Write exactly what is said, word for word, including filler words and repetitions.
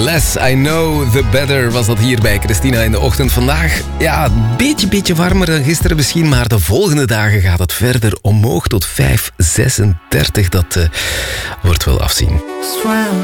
Less I know, the better was dat hier bij Christina in de ochtend. Vandaag, ja, een beetje, beetje warmer dan gisteren misschien, maar de volgende dagen gaat het verder omhoog tot vijf zesendertig. Dat uh, wordt wel afzien.